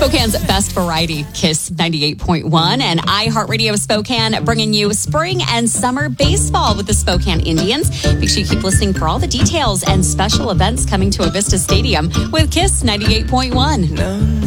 Spokane's best variety, Kiss 98.1 and iHeartRadio Spokane, bringing you spring and summer baseball with the Spokane Indians. Make sure you keep listening for all the details and special events coming to Avista Stadium with Kiss 98.1.